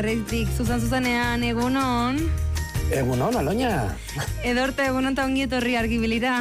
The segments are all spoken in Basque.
Reitik, zuzanean, egunon. Egunon, Aloña. Edorta, egunon eta ongi etorri argibilira.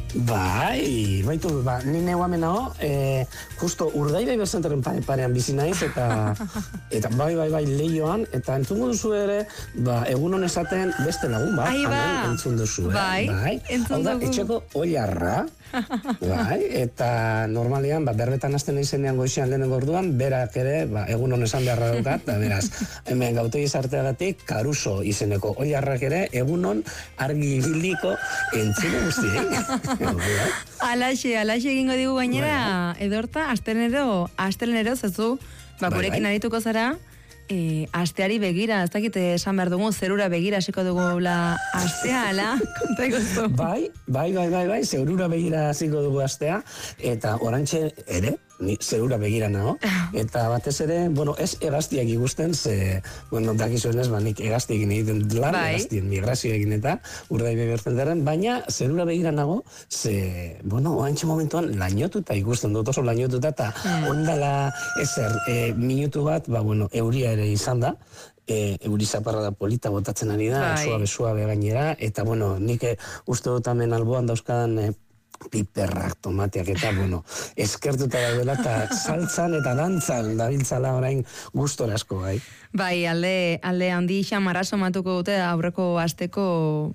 Bai, baitu, ni neu amenao, justo Urdaibai Berzenterren parean bizi naiz, eta bai, lehioan, eta entzungo duzu ere, egunon esaten beste lagun, hemen entzun duzu, bai, hau da, etxeko oilarra, bai, eta normalean, berbetan hasten izenean goizean lehenengo orduan, berak ere, egunon esan beharra daukat, eta beraz, hemen gautegi zarteagatik, Karuso izeneko oilarrak ere, egunon argi biliko entzune guztiek. Alaxe egingo digu gainera, Edorta, astelenero zezu, gurekin arituko zara, asteari begira, ez dakite esan behar dugu, zerura begira hasiko dugu astea, ala, konta iguzu. Bai, zerura begira hasiko dugu astea, eta orantxe ere, ni zerura begira nago, eta batez ere, ez egaztiak ikusten, dakizuen ez, nik egaztiak egiten lan, egaztien migrazio egin eta Urdaibai Berzenterren, baina zerura begira nago, orantxe momentuan lainotuta ikusten dut, oso lainotuta, eta ondala ezer, minutu bat, euria ere izan da, euri zaparra da polita botatzen ari da, suabe gainera, eta nik uste dut hemen alboan dauzkadan piperrak, tomateak eta, eskertuta daudela eta saltzan eta dantzan dabiltzala orain gustora asko, bai. Bai, alde handi xamarra somatuko dute aurreko asteko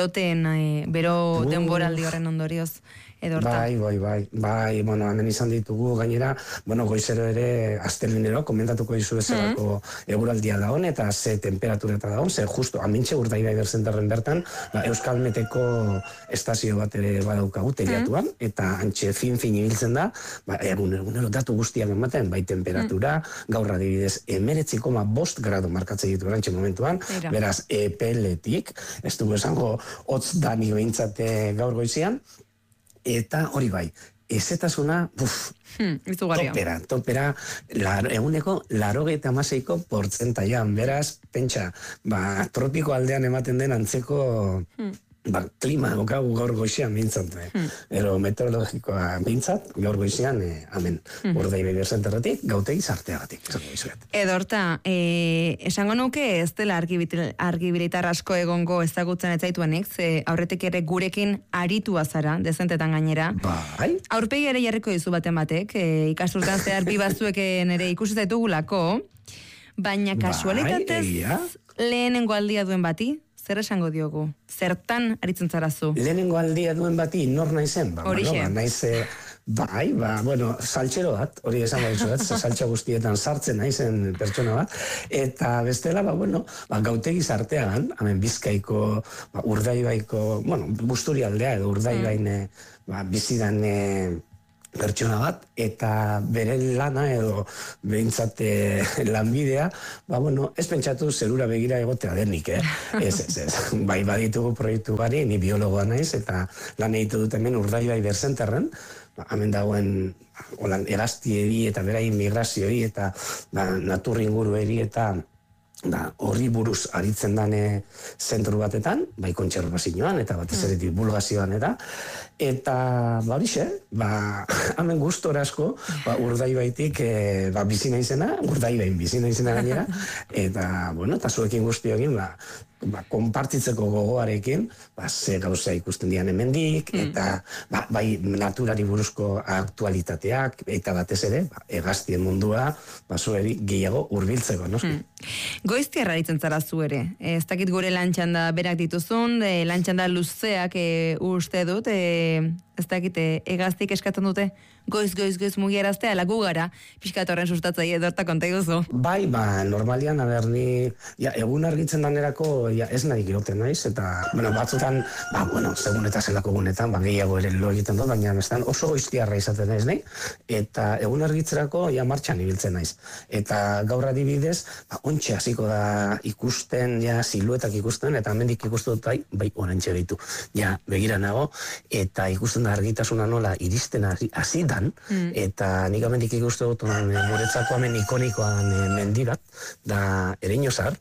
bero denboraldi horren ondorioz. Edorta. Bai, hemen izan ditugu, gainera, goizero ere astelenero komentatuko dizu bezalako eguraldia dagoen, eta ze temperatura eta dagoen, ze justo, amintxe Urdaibai Berzenterren bertan, Euskal Meteko estazio bat ere badaukagu teliatuan, eta antxe fin ibiltzen da, egunero datu guztiak ematen, bai temperatura, gaur adibidez, 19,5 grado markatzen ditu orantxe momentuan, beraz, epeletik, ez dugu esango, hotz dani behintzate gaur goizian, eta hori bai, ezetasuna, topera, eguneko 86%, beraz, pentsa, tropiko aldean ematen den antzeko klima daukagu gaur goizean bintzat, meteorologikoa bintzat, gaur goizean, amen, Urdaibai Berzenterretik, gautegi zarteagatik. Edorta, esango nuke ez dela argibilitar asko egongo ezagutzen etzaituanik, ze aurretik ere gurekin aritua zara, dezentetan gainera. Bai. Aurpegi ere jarriko dizu baten batek, ikasturtan zehar bi batzueken ere ikusi zaitugulako, baina kasualitatez lehenengo aldia duen bati, zer esango diogu? Zertan aritzen zarazu? Lehenengo aldia duen bati nor naizen? Horixe. Saltxero bat, hori esan bat, saltxa guztietan sartzen naizen pertsona bat, eta bestela, gautegi zartean, hemen Bizkaiko, Urdaibaiko, Busturi aldea edo Urdaibain bizidan pertsona bat, eta bere lana edo behintzat lanbidea, ez pentsatu zerura begira egotea denik, Ez. Bai, baditugu proiektu bari, ni biologoa naiz, eta lan egitu dut hemen Urdaibai Berzenterren, hemen dagoen egaztieri eta berain migrazioi eta natur ingurueri eta horri buruz aritzen dane zentru batetan, bai kontserbazioan eta batez ere divulgazioan eta horixe, hemen gustora asko, Urdaibaitik bizi naizena, Urdaibain bizi naizena gainera, eta zuekin guztiokin, konpartitzeko gogoarekin, ze gauza ikusten dian hemendik, eta bai naturari buruzko aktualitateak, eta batez ere, egaztien mundua, zueri gehiago hurbiltzeko, noski. Goiztiarra aritzen zara zu ere. Ez dakit gure lantxanda berak dituzun, lantxanda luzeak uste dut, ez dakit egaztik eskatzen dute, goiz mugieraztea, lagu gara, pixkatorren sustatzai Edorta konta iguzu. Bai, normalian, ni egun argitzen danerako ez nahi giroten naiz, eta batzutan, segun eta zelako gunetan, gehiago ere lo egiten dut, baina oso goiztiarra izaten naiz nahi, eta egun argitzerako martxan ibiltzen naiz. Eta gaur adibidez, ontxe hasiko da ikusten, siluetak ikusten, eta hemendik ikusten dut bai orantxe behitu. Begira nago, eta ikusten da argitasuna nola iristen hasi dan, eta nik hemendik ikusten dut guretzako hemen ikonikoan mendi bat, da Ereñozar,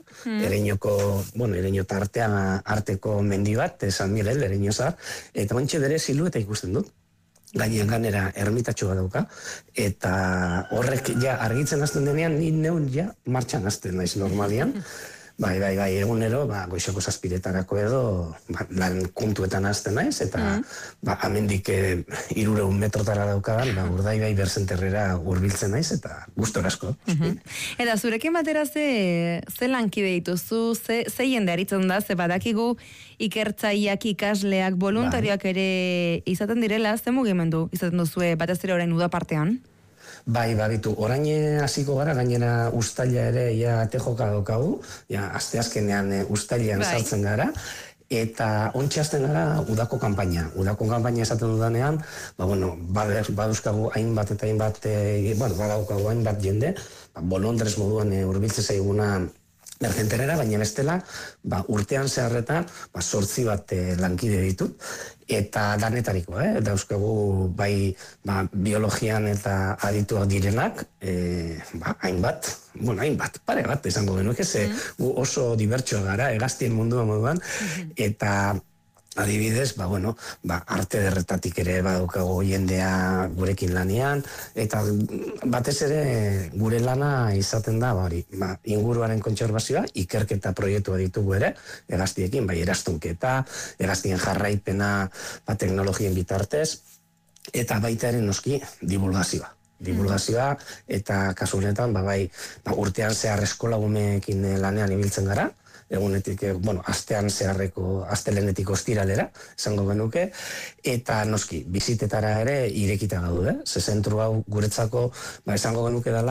Ereño tartea arteko mendi bat, San Miguel, Ereñozar, eta ontxe bere silueta ikusten dut. gainera ermitatxo bat dauka, eta horrek ja argitzen hasten denean, ni neun ja martxan hasten naiz normalian. Bai, egunero, goizeko 7:00 edo, lan kuntuetan hasten naiz, eta amendik 300 metrotara daukadan, Urdaibai berzenterrera hurbiltzen naiz, eta gustora asko. Eta zurekin batera ze lankide dituzu, ze jende aritzen da, ze badakigu ikertzaileak, ikasleak, voluntarioak ere izaten direla, ze mugimendu izaten duzue batez ere orain udapartean? Bai, bitu, orain hasiko gara, gainera ustaila ere, ja, tejoka daukagu, ja, asteazkenean ustailean sartzen gara, eta ontsi hasten gara udako kanpaina. Udako kanpaina esaten dudanean, baduzkagu hainbat eta hainbat, badaukagu hainbat jende, bolondrez moduan hurbiltzen zaiguna merkenterera, baina bestela, urtean zeharretan, 8 bat lankide ditut, eta danetariko, dauzkagu bai biologian eta adituak direnak, hainbat, pare bat esango genuke, gu oso dibertsoa gara, hegaztien mundua moduan, eta adibidez, arte derretatik ere badaukago jendea gurekin lanean, eta batez ere gure lana izaten da, inguruaren kontserbazioa, ikerketa proiektua ditugu ere, hegaztiekin, erastunketa, hegaztien jarraipena, teknologien bitartez, eta baita ere noski divulgazioa. Divulgazioa, eta kasu honetan, urtean zehar eskolagumeekin lanean ibiltzen gara, egunetik, astean zeharreko, astelenetik ostiralera, esango genuke, eta noski, bizitetara ere irekita gaude, ze zentru hau guretzako, esango genuke dela,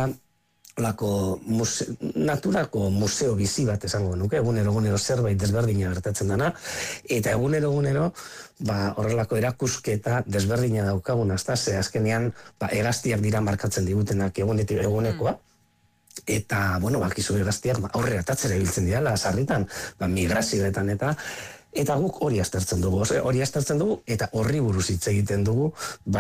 naturako museo bizi bat esango genuke, egunero zerbait desberdina gertatzen dana, eta egunero horrelako erakusketa desberdina daukaguna, ze azkenean hegaztiak dira markatzen digutenak egunekoa, eta, bakizu hegaztiak aurrera tatzera ibiltzen dira, sarritan, migrazioetan eta guk hori aztertzen dugu, eta horri buruz hitz egiten dugu,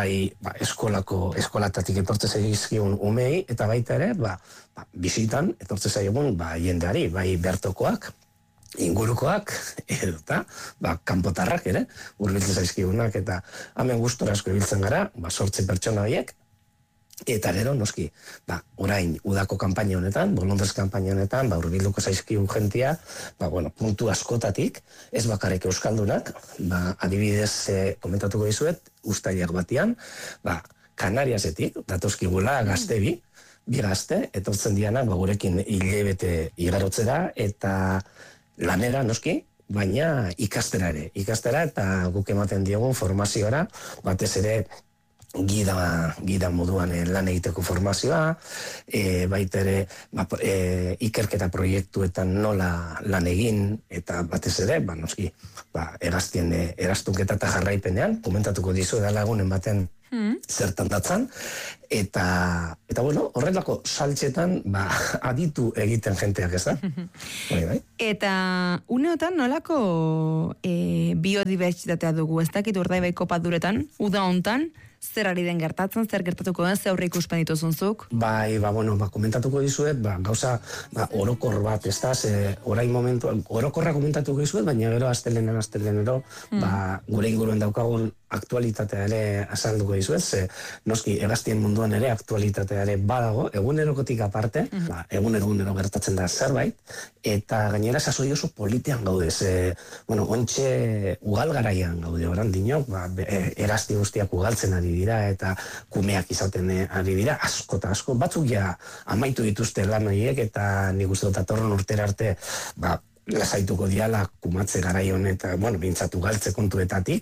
eskolatatik etortze zaizkigun umei, eta baita ere, bizitan etortze zaigun jendeari, bertokoak, ingurukoak, eta kanpotarrak ere, hurbiltzen zaizkigunak, eta hemen gustora asko ibiltzen gara, 8 pertsona horiek, eta gero, noski, orain udako kanpaina honetan, bolondrez kanpaina honetan, hurbilduko zaizkigun jentia, puntu askotatik, ez bakarrik euskaldunak, adibidez, komentatuko dizuet, ustailak batian, Kanariasetik, datozkigula gazte bi gazte, etortzen dianak, gurekin hilabete igarotzera, eta lanera, noski, baina ikastera eta guk ematen diogun formazioara, batez ere, gida moduan lan egiteko formazioa, baita ere ikerketa proiektuetan nola lan egin, eta batez ere, noski, hegaztien erastunketa eta jarraipenean, komentatuko dizu dela egunen baten zertan datzan, eta horrelako saltxetan aditu egiten jenteak, ez da? Eta uneotan nolako biodibertsitatea dugu, ez dakit Urdaibaiko paduretan, uda hontan, zer ari den gertatzen, zer gertatuko den, zer aurre ikuspen dituzunzuk? Komentatuko dizuet, gauza orokor bat, ez da, orain momentu, orokorra komentatuko dizuet, baina gero astelenero, gure inguruen daukagun aktualitatea ere azalduko dizuet, noski hegaztien munduan ere aktualitatea ere badago, egunerokotik aparte, egunero gertatzen da zerbait, eta gainera sasoi oso politean gaude, ontxe ugal garaian gaude, oran dinok, hegazti guztiak ugaltzen ari dira, eta kumeak izaten ari dira, asko eta asko, batzuk ja amaitu dituzte lan horiek, eta nik uste dut atorren urtera arte, lasaituko diala kumatze garaion eta, bintzatu galtze kontuetatik,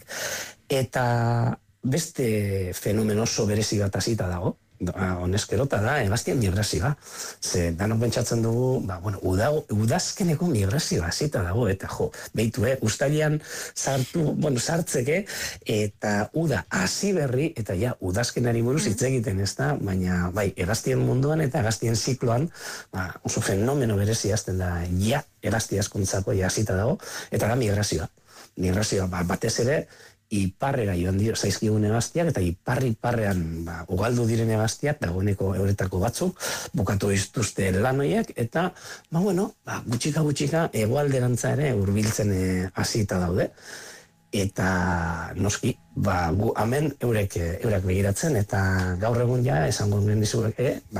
eta beste fenomen oso berezi bat hasita dago, honeskerota da, hegaztien migrazioa. Ze, danok pentsatzen dugu, udazkeneko migrazioa hasita dago, eta ustailean sartzeke, eta uda hasi berri, eta udazkenari buruz hitz egiten, ez da, baina, hegaztien munduan eta hegaztien zikloan, oso fenomeno berezi hasten da, hegazti askuntzako hasita dago, eta da migrazioa. Migrazioa, batez ere, iparrera joan zaizkigun hegaztiak, eta iparrean ugaldu diren hegaztiak, dagoeneko euretako batzuk, bukatu dituzte lan horiek, eta, gutxika hegoalderantza ere hurbiltzen hasita daude. eta noski, gu hemen eurek begiratzen, eta gaur egun ja, esango nuen dizuek,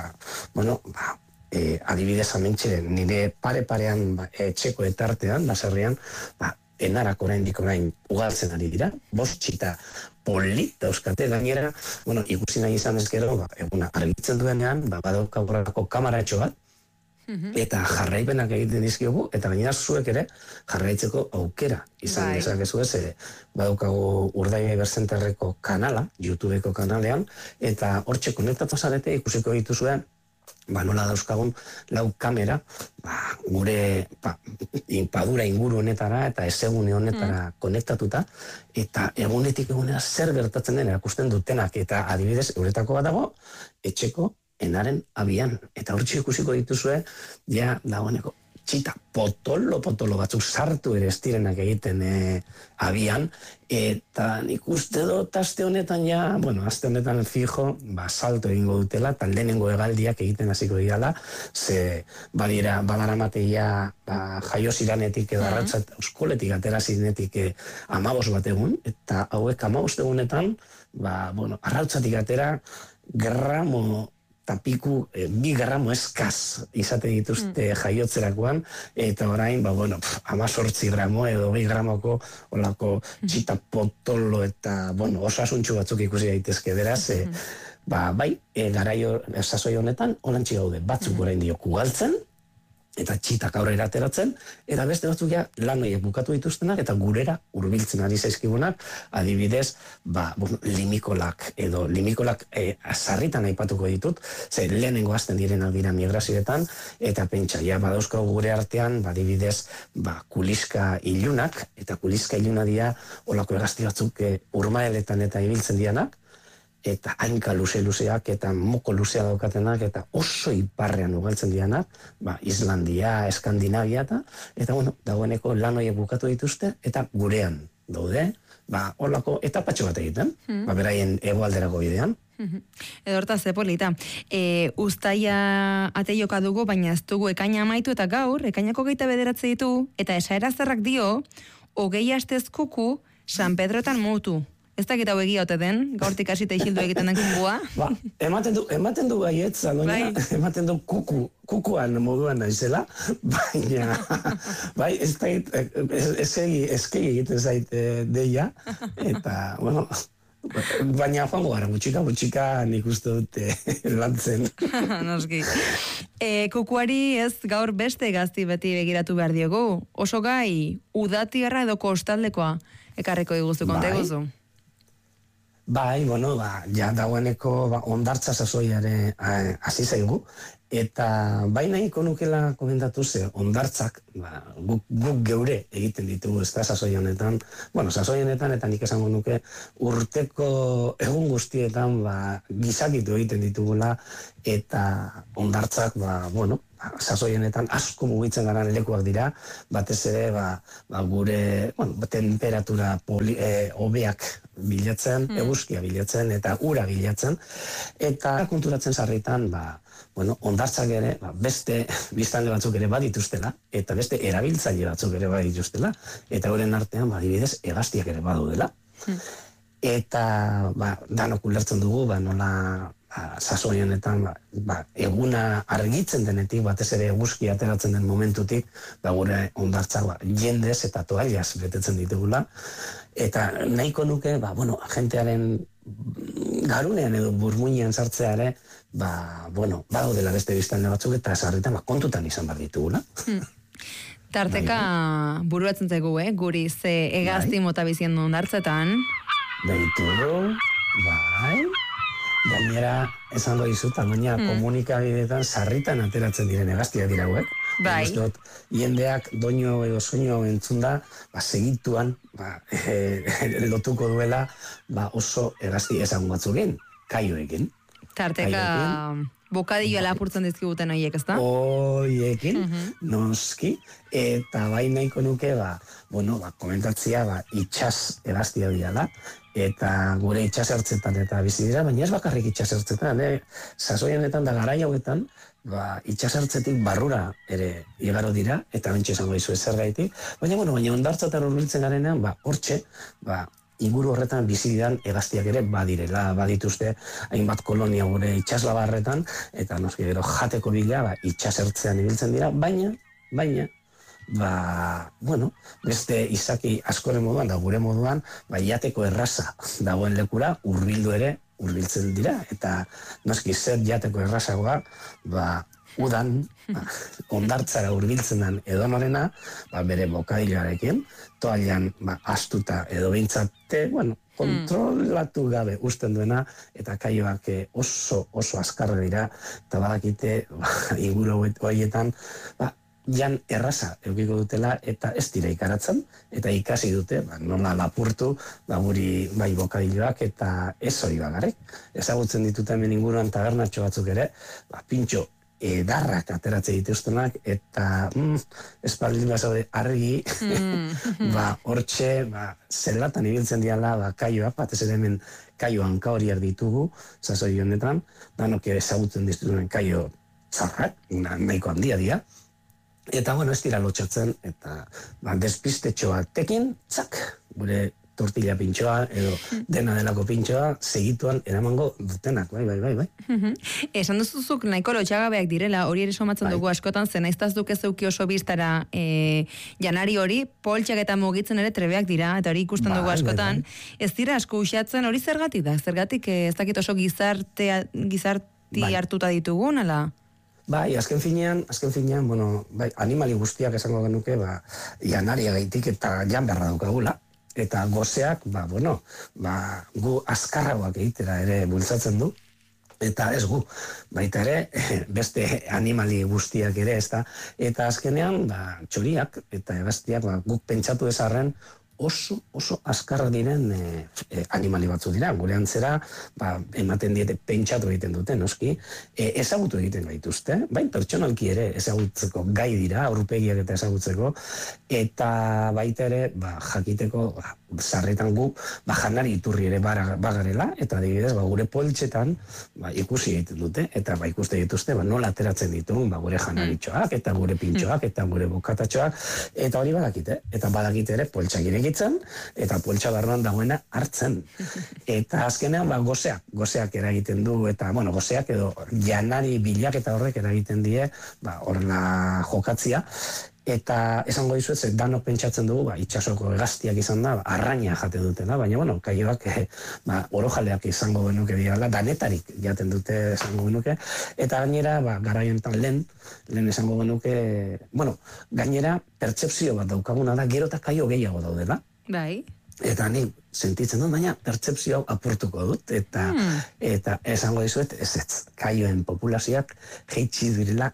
adibidez amentxe, nire pare-parean etxeko etartean, baserrian, enarak orain ugaltzen ari dira, 5 txita polit dauzkate, gainera, ikusi nahi izan ez gero, eguna argitzen duenean, badaukagurako kamaratxo bat, eta jarraipenak egiten dizkiogu, eta gainera zuek ere jarraitzeko aukera izan dezakezu ez, badaukagu Urdaibai Berzenterreko kanala, YouTubeko kanalean, eta hortxe konektatu zarete ikusiko dituzuen, nola dauzkagun 4 kamera, gure padura inguru honetara eta ezegune honetara konektatuta, eta egunetik egunera zer gertatzen den erakusten dutenak, eta adibidez, euretako bat dago, etxeko enaren abian, eta hortxe ikusiko dituzue, ja, dagoeneko, txita potolo batzuk sartu ere ez direnak egiten abian, eta nik uste dut aste honetan aste honetan fijo, salto egingo dutela, eta lehenengo hegaldiak egiten hasiko diala, ze badaramateia jaio ziranetik edo arratzat eskoletik atera zirenetik 15 bat egun, eta hauek 15 egunetan, arrautzatik atera gramo eta piku 2 gramo eskaz izate dituzte jaiotzerakoan, eta orain, 18 gramo edo 20 gramoko olako txita potolo eta, osasuntxu batzuk ikusi daitezke beraz, garaio sasoi honetan, olantxe gaude, batzuk orain diok ugaltzen, eta txitak aurrera ateratzen, eta beste batzuk lan horiek bukatu dituztenak, eta gurera hurbiltzen ari zaizkigunak, adibidez, limikolak, edo limikolak sarritan aipatuko ditut, ze lehenengo hasten direnak dira migrazioetan, eta pentsa, badauzkagu gure artean, adibidez, kuliska ilunak, eta kuliska iluna dira, olako hegazti batzuk urmaeletan eta ibiltzen dianak, eta hainka luzeak eta moko luzea daukatenak, eta oso iparrean ugaltzen dianak, Islandia, Eskandinavia, eta dagoeneko lan horiek bukatu dituzte, eta gurean daude, horlako etapatxo bat egiten, beraien hegoalderako bidean. Edo horta zepolita. Uztaia ateioka dugu, baina ez dugu ekaina amaitu, eta gaur, ekainako 29 ditu, eta esaerazerrak dio, 20 astez kuku San Pedrotan mutu. Ez dakit hau egia ote den, gaurtik hasita isildu egiten den kukua. Ematen du baietz, ematen du kukuan moduan naizela, baina, ez eskegi egiten zait deia, eta, baina joango gara, gutxika nik uste dute lantzen. Noski. Kukuari ez gaur beste gazti beti begiratu behar diogu. Oso gai, udatierra edo kostaldekoa ekarriko diguzu, konta eguzu. Ja dagoeneko ondartza sasoiare hasi zaigu, eta nahiko nukela komentatu ze ondartzak guk geure egiten ditugu ez da sasoi honetan, eta nik esango nuke urteko egun guztietan gizakitu egiten ditugula, eta ondartzak sasoienetan asko mugitzen gara lekuak dira, batez ere gure temperatura hobeak bilatzen, eguzkia bilatzen eta ura bilatzen, eta konturatzen sarritan ondartzak ere beste biztanle batzuk ere badituztela, eta beste erabiltzaile batzuk ere badituztela, eta horren artean adibidez hegaztiak ere badudela. Eta danok ulertzen dugu, nola sasoi honetan eguna argitzen denetik, batez ere eguzki ateratzen den momentutik, gure ondartzak jendez eta toallaz betetzen ditugula, eta nahiko nuke, agentearen garunean edo burmuinean sartzea ere, badaudela beste biztanle batzuk eta sarritan kontutan izan behar ditugula. Tarteka buruatzen zaigu, guri ze hegazti mota bizien duen ondartzetan. Ditugu, gainera, esango dizut, gainera komunikabideetan sarritan ateratzen diren hegaztiak dira hauek. Jendeak doino edo soinu entzun da, segituan lotuko duela oso hegazti ezagun batzukin, kaioekin. Tarteka bokadillo lapurtzen dizkiguten horiek, ez da? Horiekin, noski, eta nahiko nuke, komentatzia itxas hegaztia dira da, eta gure itxasertzetan eta bizi dira, baina ez bakarrik itxasertzetan, sasoienetan da garai hauetan, itxasertzetik barrura ere igaro dira, eta bentsa esango dizu zergaitik, baina hondartzotan hurbiltzen garenean, hortxe, inguru horretan bizi diran hegaztiak ere badirela, badituzte hainbat kolonia gure itxaslabarretan, eta noski gero jateko bila itxasertzean ibiltzen dira, baina, beste izaki askoren moduan, da gure moduan, jateko erraza dagoen lekura hurbiltzen dira, eta noski zer jateko errazagoa, udan, hondartzara hurbiltzen den edonorena, bere bokadiloarekin, toallan astuta edo behintzate, kontrolatu gabe usten duena, eta kaioak oso azkarra dira, eta badakite inguru horietan, jan erraza eukiko dutela, eta ez dira ikaratzen, eta ikasi dute, nola lapurtu, guri bai bokadiloak, eta ez hori bagarrik. Ezagutzen ditut hemen inguruan tabernatxo batzuk ere, pintxo edarrak ateratzen dituztenak, eta espaldin bazaude argi, hortxe, zelatan ibiltzen diala kaioak, batez ere hemen kaio hanka horiak ditugu, sasoi honetan, danok ezagutzen dituzten kaio txarrak, nahiko handia dira, eta ez dira lotxatzen, eta despistetxo batekin, txak, gure tortilla pintxoa, edo dena delako pintxoa, segituan eramango dutenak, bai. Esan duzuzuk nahiko lotxagabeak direla, hori ere somatzen dugu askotan, zen naiztaz duke zeuki oso biztara janari hori, poltsak eta mugitzen ere trebeak dira, eta hori ikusten dugu askotan. Ez dira asko usatzen, hori zergatik da? Zergatik ez dakit oso gizarti hartuta ditugun, ala? Bai, azken finean, animali guztiak esango genuke, janaria gaitik eta jan beharra daukagula. Eta gozeak, gu azkarragoak egitera ere bultzatzen du. Eta ez gu, baita ere, beste animali guztiak ere, ez da. Eta azkenean, txoriak eta hegaztiak guk pentsatu ezarren, oso azkarra diren animali batzu dira. Gure antzera, ematen diete pentsatu egiten dute, noski, ezagutu egiten gaituzte, pertsonalki ere ezagutzeko gai dira, aurpegiak eta ezagutzeko, eta baita ere, jakiteko, sarretan gu, janari iturri ere bagarela, eta adibidez, gure poltsetan ikusi egiten dute, eta ikuste dituzte, nola ateratzen ditugun, gure janaritxoak, eta gure pintxoak, eta gure bokatatxoak, eta hori badakite, eta badakite ere poltsak irekitzen, eta poltsa barruan dagoena hartzen. Eta azkenean, gozeak eragiten du, eta, gozeak edo janari bilak eta horrek eragiten die, horrela jokatzia, eta esango dizuet, danok pentsatzen dugu, itxasoko hegaztiak izan da, arraina jate dutela, baina, kaioak orojaleak izango genuke diala, danetarik jaten dute esango genuke, eta gainera, garaiontan lehen esango genuke, gainera, pertsepzio bat daukaguna da, gero eta kaio gehiago daudela. Bai. Eta ni sentitzen dut, baina pertsepzio hau apurtuko dut, eta esango dizuet, ez, kaioen populazioak jeitsi direla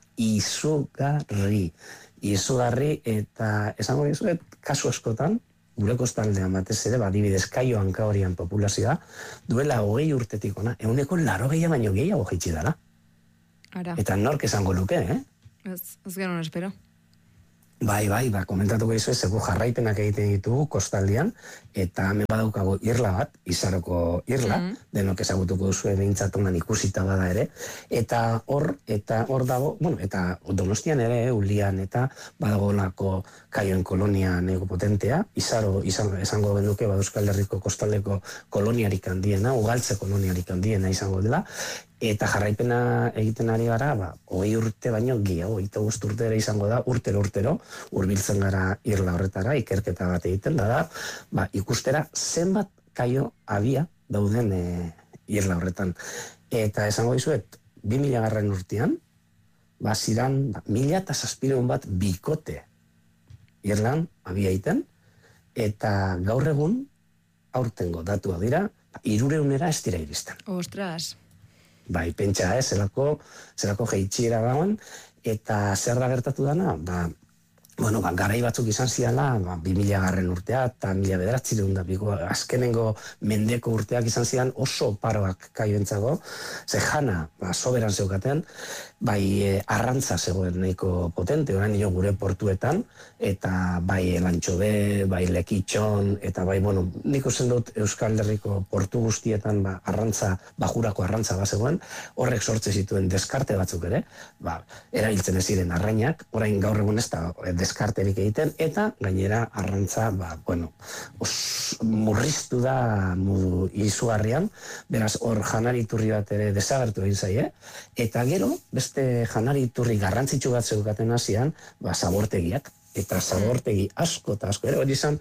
izugarri, eta esango dizuet, kasu askotan, gure kostaldean batez ere, adibidez kaio hanka horian populazioa, duela 20 urtetik ona, 80 baino gehiago jeitsi dela. Eta nork esango luke, Ez genuen espero. Bai, komentatuko dizu ez, jarraipenak egiten ditugu kostaldean, eta hemen badaukago irla bat, Izaroko irla, denok ezagutuko duzu behintzatonan ikusita bada ere, eta hor dago, eta Donostian ere, Ulian, eta badagolako kaioen kolonia nego potentea, Izaro, esango genuke, Euskal Herriko kostaldeko koloniarik handiena, ugaltze koloniarik handiena izango dela, eta jarraipena egiten ari gara, 20 urte baino gehiago, 25 urte ere izango da, urtero, hurbiltzen gara irla horretara, ikerketa bat egiten da, ikustera zenbat kaio abia dauden irla horretan. Eta esango dizuet, 2000 urtean, ziran 1.007 bat bikote irlan abia egiten, eta gaur egun, aurtengo datua dira, 300 ez dira iristen. Ostras! Bai, pentsa, zelako jeitxiera dagoen, eta zer da gertatu dana, bueno, garai batzuk izan ziala, 2000 urtea eta 1900 azkenengo mendeko urteak izan zian oso paroak kaioentzako, ze jana, soberan zeukaten, bai arrantza zegoen nahiko potente, orain gure portuetan, eta bai Elantxobe, bai Lekitxon, eta bai, bueno, nik usten dut Euskal Herriko portu guztietan arrantza, bajurako arrantza zegoen, horrek sortze zituen deskarte batzuk ere, erabiltzen ez ziren arrainak, orain gaur egun ez da deskarterik egiten, eta gainera arrantza, murriztu da modu izugarrian, beraz hor janari iturri bat ere desagertu egin zaie, eta gero, beste janari iturri garrantzitsu bat zeukaten hasian, zabortegiak, eta zabortegi asko eta asko, hori izan,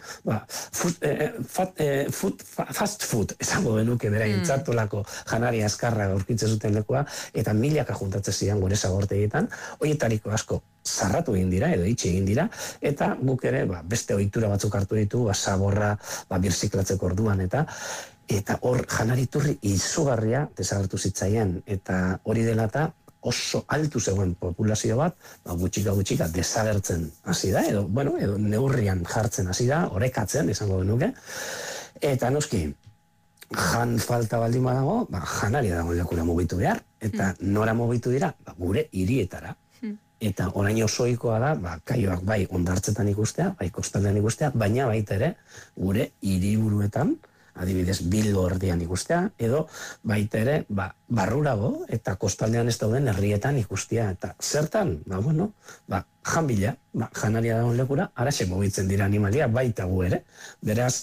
fast food, esango benuke bera intzartolako janari azkarra aurkitzen zuten lekua, eta milaka juntatzen ziren gure zabortegietan, horietariko asko zarratu egin dira, edo itxi egin dira, eta guk ere beste ohitura batzuk hartu ditu, zaborra birziklatzeko orduan, eta hor janariturri izugarria desagertu zitzaien, eta hori dela eta oso altu zegoen populazio bat, gutxika desagertzen hasi da, edo neurrian jartzen hasi da, orekatzen, esango genuke, eta noski, jan falta baldin badago, janari dago lekura mugitu behar, eta nora mugitu dira, gure hirietara. Eta orain osoikoa da, kaioak bai ondartzetan ikustea, bai kostaldean ikustea, baina baita ere, gure hiriburuetan, adibidez Bilbo erdian ikustea, edo baita ere, barrurago eta kostaldean ez dauden herrietan ikustea. Eta zertan, janbila, janaria dagoen lekura, araxe mugitzen dira animalia, baita gu ere. Beraz,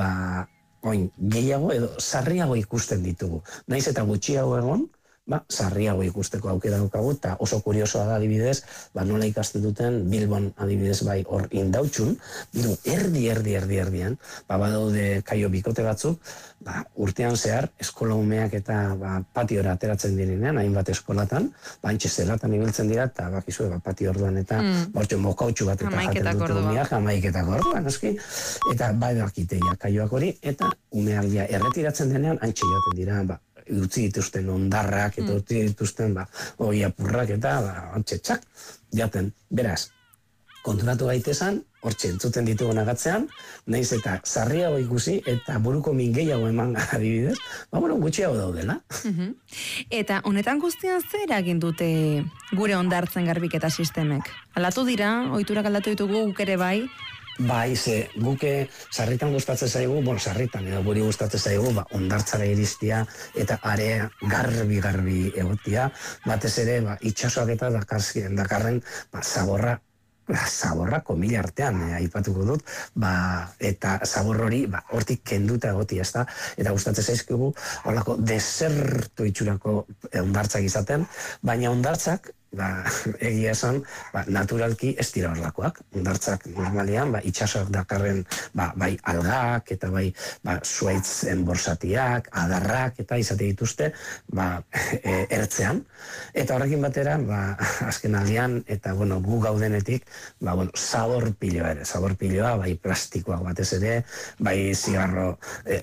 gehiago edo sarriago ikusten ditugu. Naiz eta gutxiago egon, sarriago ikusteko aukera daukagu, eta oso kuriosoa da adibidez, nola ikasten duten Bilbon adibidez bai hor Indautxun, Bilbo erdian, badaude kaio bikote batzuk, urtean zehar, eskola umeak eta patiora ateratzen direnean, hainbat eskolatan, antxe zelatan ibiltzen dira, eta bakizue patio orduan eta mokautxu bat eta jaten dute umeak, amaiketak orduan, eta bai dakiteia kaioak hori, eta umeak erretiratzen denean, antxe joaten dira, utzi dituzten ondarrak, eta utzi dituzten oi apurrak, eta antxetxak jaten. Beraz, konturatu gaitezan, hortxe entzuten ditugun agatzean, nahiz eta sarriago ikusi, eta buruko min gehiago eman adibidez, gutxiago daudela. Eta honetan guztian zer egin dute gure hondartzen garbiketa sistemek? Aldatu dira, ohiturak aldatu ditugu guk ere bai, Bai, ze guke sarritan gustatzen zaigu, sarritan edo guri gustatzen zaigu, hondartzara iristia eta area garbi egotia, batez ere, itxasoak eta dakarren, zaborra komila artean, aipatuko dut, eta zabor hori, hortik kenduta egotia, ez da, eta gustatzen zaizkigu, horlako desertu itxurako hondartzak izaten, baina hondartzak, egia esan, naturalki ez dira horlakoak. Hondartzak normalian, itxasoak dakarren, bai algak, eta bai zuaitz enborsatiak, adarrak, eta izate dituzte, ertzean. Eta horrekin batera, azken aldian, eta gu gaudenetik, zabor piloa, bai plastikoak batez ere, bai zigarro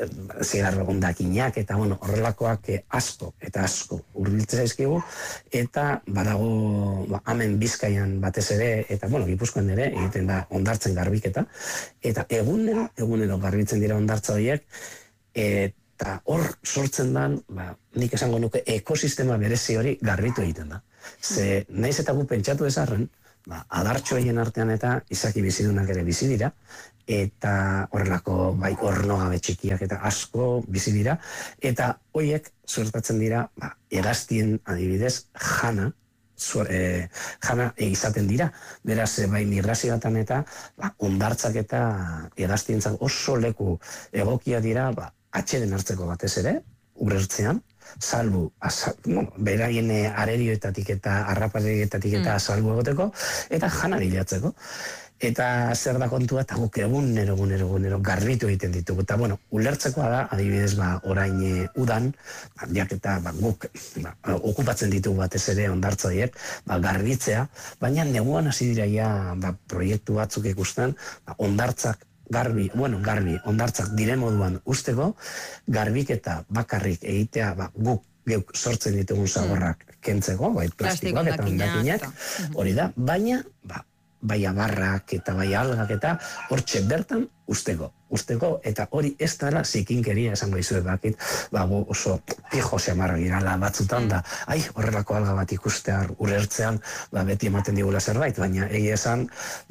ondakinak, eta horrelakoak asko hurbiltzen zaizkigu, eta badago hemen Bizkaian batez ere, eta Gipuzkoan ere, egiten da hondartzen garbiketa, eta egunero garbitzen dira hondartza horiek, eta hor sortzen dan, nik esango nuke, ekosistema berezi hori garbitu egiten da. Ze, nahiz eta gu pentsatu ezarren, adartxoien artean eta izaki bizidunak ere bizi dira, eta horrelako ornogabe txikiak eta asko bizi dira, eta horiek suertatzen dira hegaztien adibidez jana izaten dira. Beraz, migrazioetan eta hondartzak eta hegaztientzat oso leku egokia dira atxeden hartzeko batez ere, urertzean, salbu, beraien arerioetatik eta arraparerietatik eta salbu egoteko, eta jana bilatzeko. Eta zer da kontua, eta guk egunero garbitu egiten ditugu. Eta, ulertzekoa da, adibidez, orain udan, jaketa guk okupatzen ditugu batez ere hondartza horiek, garbitzea, baina neguan hasi dira proiektu batzuk ikusten, hondartzak hondartzak dire moduan usteko, garbiketa bakarrik egitea guk geuk sortzen ditugun zaborrak kentzeko, plastikoak eta hondakinak, hori da, baina bai abarrak eta bai algak eta hortxe bertan usteko, eta hori ez dara zikinkeria esango izuet bakit, oso pijo semarra girala batzutan da, horrelako alga bat ikustear urertzean, beti ematen digula zerbait, baina egia esan,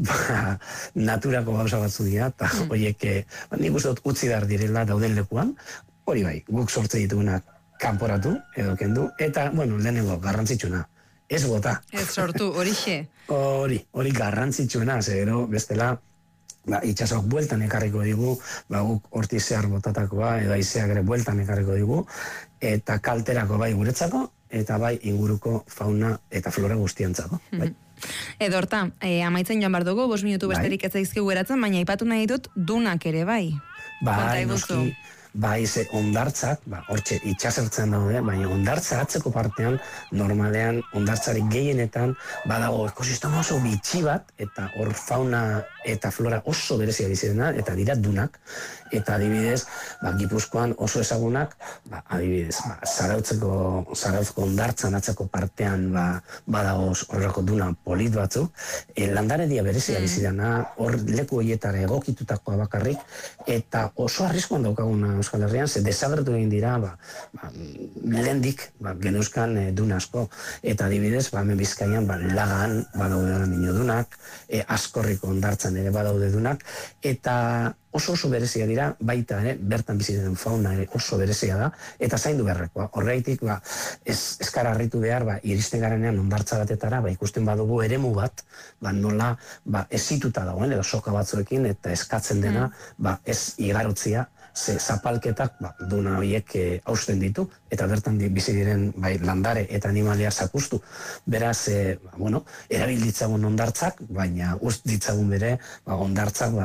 naturako gauza batzu dira, eta horiek, nik uste dut utzi behar direla dauden lekuan, hori bai, guk sortze ditugunak kanporatu, edo kendu, eta, lehenengo, garrantzitsuna, ez bota. Ez sortu, horixe. Hori garrantzitsuena, zero, bestela, itxasok bueltan ekarriko digu, guk horti zehar botatakoa, edo aizeak ere bueltan ekarriko digu, eta kalterako bai guretzako, eta bai inguruko fauna eta flora guztiantzako. Edo horta, amaitzen joan behar dugu, 5 minutu besterik ez zaizkigu geratzen, baina aipatu nahi dut dunak ere bai. Noski, ze ondartzak, hortxe itxasertzen daude, baina ondartza atzeko partean, normalean ondartzarik gehienetan, badago ekosistema oso bitxi bat, eta hor fauna eta flora oso berezia bizirena, eta dira dunak, eta adibidez, Gipuzkoan oso ezagunak, adibidez, Zarautzeko ondartzan atzeko partean badago horreko duna polit batzuk, landaredia berezia bizirena, hor leku horietara egokitutakoa bakarrik, eta oso arriskoan daukaguna Euskal Herrian, ze desagertu egin dira, lehendik geneuzkan duna asko, eta adibidez, hemen Bizkaian, Lagan badaude dunak, Askorriko ondartzan ere badaude dunak, eta oso berezia dira, baita bertan bizi den fauna ere oso berezia da, eta zaindu beharrekoa. Horreitik, ez gara harritu behar, iristen garenean ondartza batetara, ikusten badugu eremu bat, nola ezituta dagoen, edo soka batzuekin, eta eskatzen dena, ez igarotzia, ze zapalketak duna horiek hausten ditu, eta bertan bizi diren landare eta animalia zakustu. Beraz, erabil ditzagun ondartzak, baina ust ditzagun bere ondartzak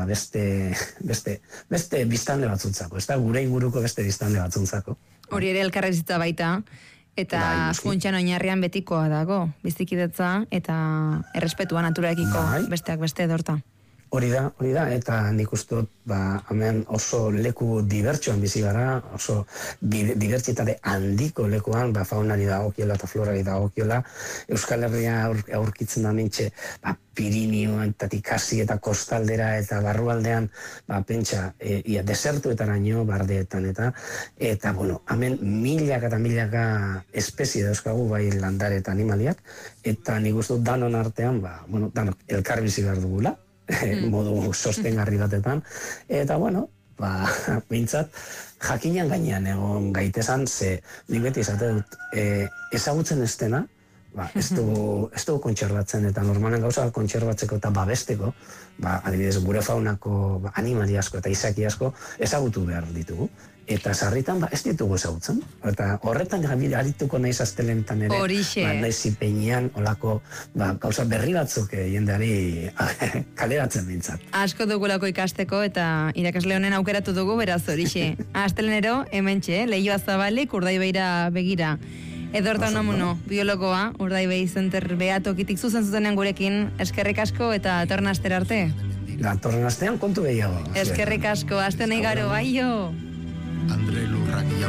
beste biztanle batzuntzako, ez da gure inguruko beste biztanle batzuntzako. Hori ere elkarrezitza baita, eta funtsan oinarrian betikoa dago, bizikidetza eta errespetua naturaekiko besteak beste edorta. Hori da, eta nik uste dut, hemen oso leku dibertsuan bizi gara, oso dibertsitate handiko lekuan, faunari dagokiola eta florari dagokiola, Euskal Herria aurkitzen da mintxe, Pirinioetatik hasi eta kostaldera eta barrualdean, pentsa, desertuetaraino, bardeetan eta, hemen milaka eta milaka espezie dauzkagu, bai landare eta animaliak, eta nik uste dut danon artean, danok elkar bizi behar dugula, modu sostengarri batetan, eta bintzat, jakinan gainean egon gaitezan, ze nik beti izate dut, ezagutzen ez dena, ez dugu kontserbatzen, eta normalen gauza kontserbatzeko eta babesteko, adibidez gure faunako animali asko eta izaki asko ezagutu behar ditugu. Eta sarritan ez ditugu ezagutzen. Eta horretan arituko naiz astelenetan ere, naiz zipeinian, olako gauza berri batzuk jendeari kaleratzen bintzat. Asko dugulako ikasteko eta irakasle honen aukeratu dugu, beraz horixe. Astelenero, hementxe, Leioa Zabalik, Urdaibeira begira. Edorta Unamuno, biologoa, Urdaibai Center behatokitik zuzen zutenean gurekin, eskerrik asko eta torren astera arte. Torren astean kontu gehiago. Eskerrik asko, aste nahi garo, aio! Andre Lurrak